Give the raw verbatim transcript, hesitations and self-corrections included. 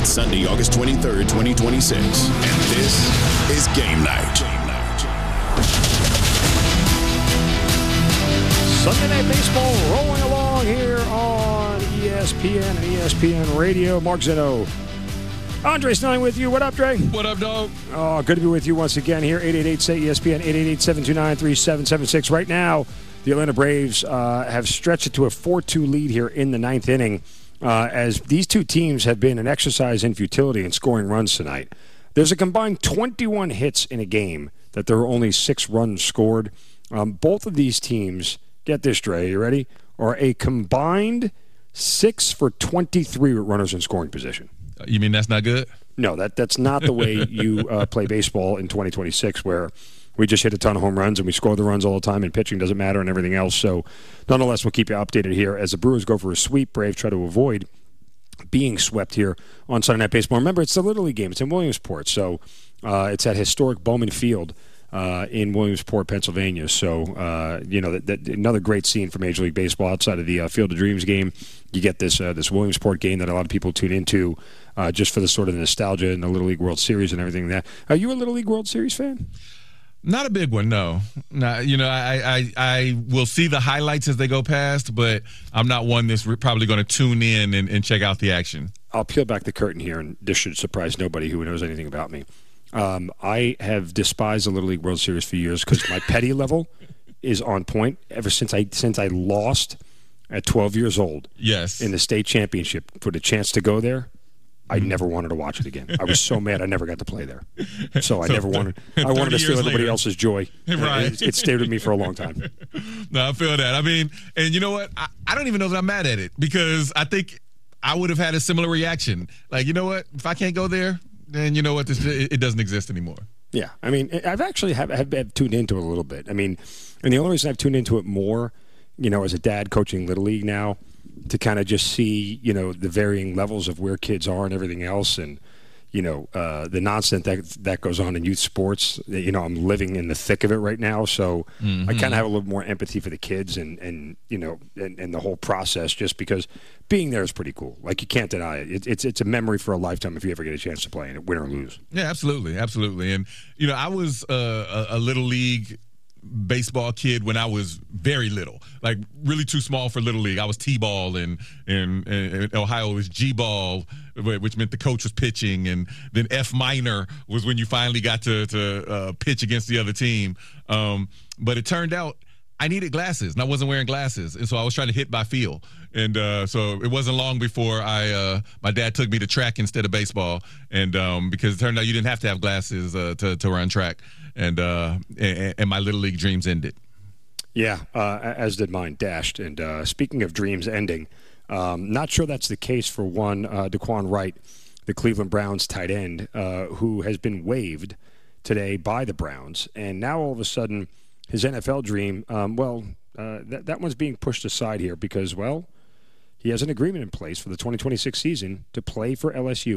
It's Sunday, August twenty-third, twenty twenty-six, and this is Game Night. Sunday Night Baseball rolling along here on E S P N and E S P N Radio. Mark Zinno, Andre Stein with you. What up, Dre? What up, dog? Oh, good to be with you once again here. eight eight eight, S A Y, E S P N, eight eight eight, seven two nine, three seven seven six. Right now, the Atlanta Braves uh, have stretched it to a four two lead here in the ninth inning uh, as these two teams have been an exercise in futility in scoring runs tonight. There's a combined twenty-one hits in a game that there are only six runs scored. Um, both of these teams, get this, Dre, you ready, are a combined six for twenty-three with runners in scoring position. You mean that's not good? No, that that's not the way you uh, play baseball in twenty twenty-six, where we just hit a ton of home runs and we score the runs all the time and pitching doesn't matter and everything else. So nonetheless, we'll keep you updated here as the Brewers go for a sweep. Braves try to avoid being swept here on Sunday Night Baseball. Remember, it's the Little League game. It's in Williamsport. So uh, it's at historic Bowman Field uh, in Williamsport, Pennsylvania. So, uh, you know, that, that, another great scene for Major League Baseball outside of the uh, Field of Dreams game. You get this uh, this Williamsport game that a lot of people tune into uh, just for the sort of nostalgia in the Little League World Series and everything like that. Are you a Little League World Series fan? Not a big one, no. No, you know, I, I I will see the highlights as they go past, but I'm not one that's probably going to tune in and, and check out the action. I'll peel back the curtain here, and this should surprise nobody who knows anything about me. Um, I have despised the Little League World Series for years because my petty level is on point ever since I since I lost at twelve years old. Yes. In the state championship for the chance to go there. I never wanted to watch it again. I was so mad I never got to play there. So I so never wanted I wanted to steal everybody later. else's joy. Right. It, it stayed with me for a long time. No, I feel that. I mean, and you know what? I, I don't even know that I'm mad at it because I think I would have had a similar reaction. Like, you know what? If I can't go there, then you know what? This, it, it doesn't exist anymore. Yeah. I mean, I've actually have, have, have tuned into it a little bit. I mean, and the only reason I've tuned into it more, you know, as a dad coaching Little League now, to kind of just see, you know, the varying levels of where kids are and everything else, and, you know, uh, the nonsense that that goes on in youth sports. You know, I'm living in the thick of it right now, so mm-hmm. I kind of have a little more empathy for the kids and, and you know, and, and the whole process, just because being there is pretty cool. Like, you can't deny it. it. It's it's a memory for a lifetime if you ever get a chance to play in it, win or lose. Yeah, absolutely, absolutely. And, you know, I was uh, a, a Little League baseball kid when I was very little, like really too small for Little League. I was T-ball, and in, in Ohio it was G-ball, which meant the coach was pitching, and then F minor was when you finally got to, to uh, pitch against the other team. Um, but it turned out I needed glasses, and I wasn't wearing glasses, and so I was trying to hit by feel. And uh, so it wasn't long before I, uh, my dad took me to track instead of baseball, and um, because it turned out you didn't have to have glasses uh, to to run track, and, uh, and and my Little League dreams ended. Yeah, uh, as did mine, dashed. And uh, speaking of dreams ending, um, not sure that's the case for one uh, Daquan Wright, the Cleveland Browns tight end, uh, who has been waived today by the Browns, and now all of a sudden his N F L dream, um, well, uh, that that one's being pushed aside here because, well, he has an agreement in place for the twenty twenty-six season to play for L S U